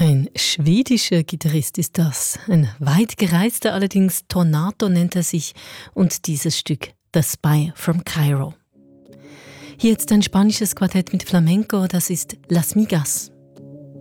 Ein schwedischer Gitarrist ist das. Ein weit gereister, allerdings Tornato nennt er sich und dieses Stück The Spy from Cairo. Hier jetzt ein spanisches Quartett mit Flamenco, das ist Las Migas.